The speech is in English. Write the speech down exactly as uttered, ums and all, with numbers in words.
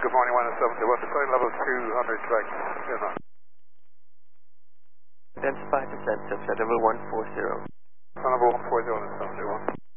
Good morning, one seven two one. Descend level two hundred, track. Good night. Identify descent, descent level one four zero. Level one four zero, seven two one.